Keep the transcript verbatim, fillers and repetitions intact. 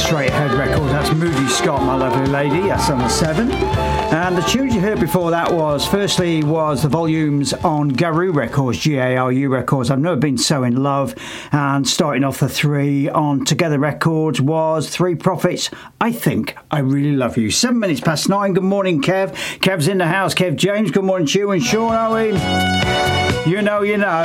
Straight Ahead Records. That's Moody Scott, my lovely lady. That's on the seven. And the tunes you heard before that was, firstly, was the volumes on Garou Records, G A R U Records. I've Never Been So In Love. And starting off the three on Together Records was Three Prophets, I Think I Really Love You. Seven minutes past nine. Good morning, Kev. Kev's in the house. Kev James. Good morning to you and Sean Owen. You know, you know.